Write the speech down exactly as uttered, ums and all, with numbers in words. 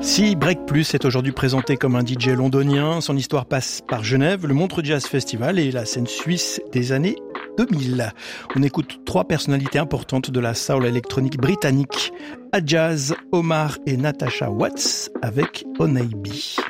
Si Break Plus est aujourd'hui présenté comme un D J londonien, son histoire passe par Genève, le Montreux Jazz Festival et la scène suisse des années deux mille. On écoute trois personnalités importantes de la soul électronique britannique, Adjaz, Omar et Natasha Watts avec Onaibi.